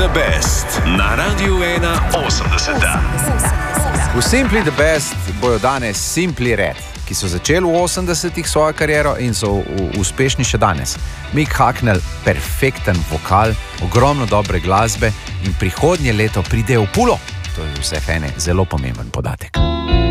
the Best na Radiu 1.80. V Simply the Best bojo danes Simply Red, ki so začeli v 80-ih svojo kariero in so uspešni še danes. Mick Hucknall, perfekten vokal, ogromno dobre glasbe in prihodnje leto pride v Pulo. To je vseh ene zelo pomemben podatek.